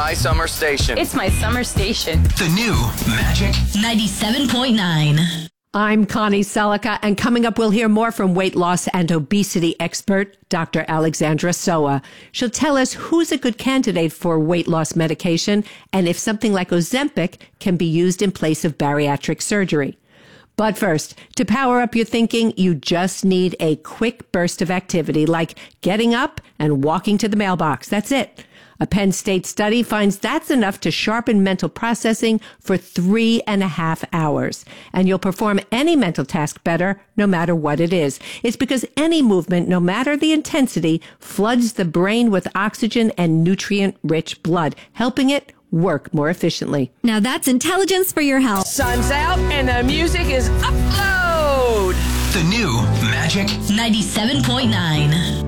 my summer station. It's my summer station. The new Magic 97.9. I'm Connie Selica, and coming up, we'll hear more from weight loss and obesity expert Dr. Alexandra Soa. She'll tell us who's a good candidate for weight loss medication and if something like Ozempic can be used in place of bariatric surgery. But first, to power up your thinking, you just need a quick burst of activity like getting up and walking to the mailbox. That's it. A Penn State study finds that's enough to sharpen mental processing for 3.5 hours. And you'll perform any mental task better, no matter what it is. It's because any movement, no matter the intensity, floods the brain with oxygen and nutrient-rich blood, helping it work more efficiently. Now that's intelligence for your health. Sun's out and the music is upload. The new Magic 97.9.